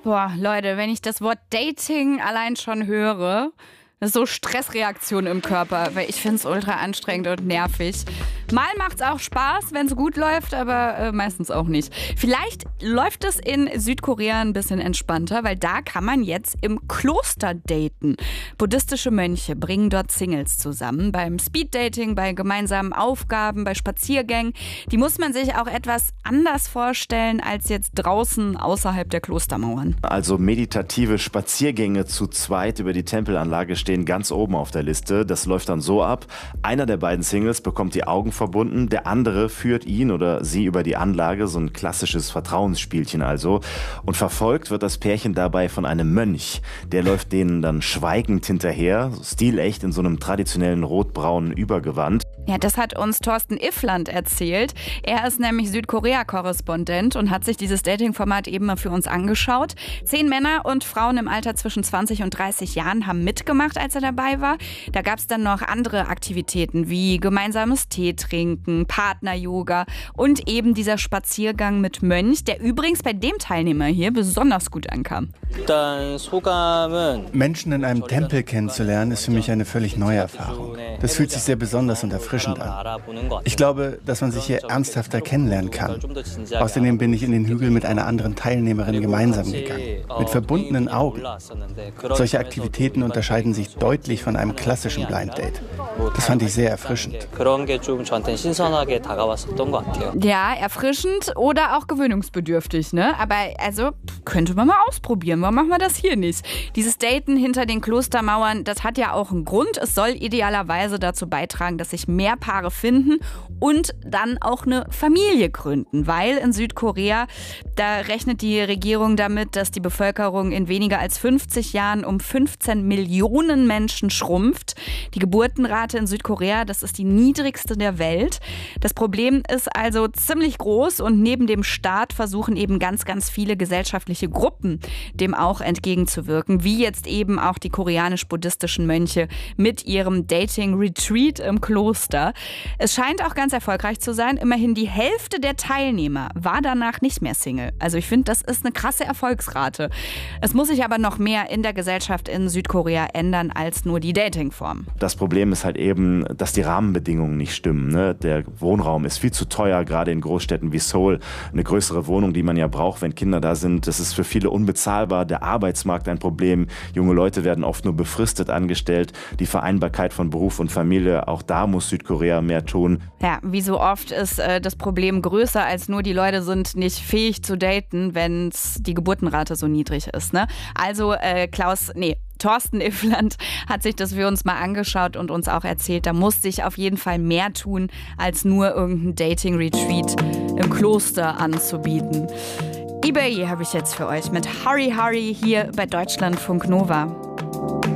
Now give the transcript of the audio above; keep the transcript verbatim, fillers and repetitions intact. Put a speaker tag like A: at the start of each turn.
A: Boah, Leute, wenn ich das Wort Dating allein schon höre, das ist so Stressreaktion im Körper, weil ich finde es ultra anstrengend und nervig. Mal macht es auch Spaß, wenn es gut läuft, aber äh, meistens auch nicht. Vielleicht läuft es in Südkorea ein bisschen entspannter, weil da kann man jetzt im Kloster daten. Buddhistische Mönche bringen dort Singles zusammen. Beim Speeddating, bei gemeinsamen Aufgaben, bei Spaziergängen. Die muss man sich auch etwas anders vorstellen als jetzt draußen außerhalb der Klostermauern.
B: Also meditative Spaziergänge zu zweit über die Tempelanlage stehen ganz oben auf der Liste. Das läuft dann so ab: Einer der beiden Singles bekommt die Augen verbunden, der andere führt ihn oder sie über die Anlage, so ein klassisches Vertrauensspielchen also. Und verfolgt wird das Pärchen dabei von einem Mönch. Der läuft denen dann schweigend hinterher, stilecht in so einem traditionellen rot-braunen Übergewand.
A: Ja, das hat uns Thorsten Iffland erzählt. Er ist nämlich Südkorea-Korrespondent und hat sich dieses Dating-Format eben mal für uns angeschaut. Zehn Männer und Frauen im Alter zwischen zwanzig und dreißig Jahren haben mitgemacht, als er dabei war. Da gab es dann noch andere Aktivitäten wie gemeinsames Tee trinken, Partner-Yoga und eben dieser Spaziergang mit Mönch, der übrigens bei dem Teilnehmer hier besonders gut ankam.
C: Menschen in einem Tempel kennenzulernen, ist für mich eine völlig neue Erfahrung. Das fühlt sich sehr besonders und erfrischend an. Ich glaube, dass man sich hier ernsthafter kennenlernen kann. Außerdem bin ich in den Hügel mit einer anderen Teilnehmerin gemeinsam gegangen, mit verbundenen Augen. Solche Aktivitäten unterscheiden sich deutlich von einem klassischen Blind Date. Das fand ich sehr erfrischend.
A: Ja, erfrischend oder auch gewöhnungsbedürftig, ne? Aber also könnte man mal ausprobieren. Warum machen wir das hier nicht? Dieses Daten hinter den Klostermauern, das hat ja auch einen Grund. Es soll idealerweise dazu beitragen, dass sich mehr Paare finden und dann auch eine Familie gründen. Weil in Südkorea, da rechnet die Regierung damit, dass die Bevölkerung in weniger als fünfzig Jahren um fünfzehn Millionen Menschen schrumpft. Die Geburtenrate in Südkorea, das ist die niedrigste der Welt. Das Problem ist also ziemlich groß und neben dem Staat versuchen eben ganz, ganz viele gesellschaftliche Gruppen dem auch entgegenzuwirken, wie jetzt eben auch die koreanisch-buddhistischen Mönche mit ihrem Dating-Retreat im Kloster. Es scheint auch ganz erfolgreich zu sein. Immerhin die Hälfte der Teilnehmer war danach nicht mehr Single. Also ich finde, das ist eine krasse Erfolgsrate. Es muss sich aber noch mehr in der Gesellschaft in Südkorea ändern als nur die Datingform.
B: Das Problem ist halt eben, dass die Rahmenbedingungen nicht stimmen. Ne? Der Wohnraum ist viel zu teuer, gerade in Großstädten wie Seoul. Eine größere Wohnung, die man ja braucht, wenn Kinder da sind, das ist für viele unbezahlbar. Der Arbeitsmarkt ein Problem. Junge Leute werden oft nur befristet angestellt. Die Vereinbarkeit von Beruf und Familie, auch da muss Südkorea mehr tun.
A: Ja, wie so oft ist äh, das Problem größer als nur die Leute sind nicht fähig zu daten, wenn die Geburtenrate so niedrig ist. Ne? Also äh, Klaus, nee, Thorsten Iffland hat sich das für uns mal angeschaut und uns auch erzählt, da muss sich auf jeden Fall mehr tun, als nur irgendein Dating-Retreat im Kloster anzubieten. eBay habe ich jetzt für euch mit Hurry Hurry hier bei Deutschlandfunk Nova.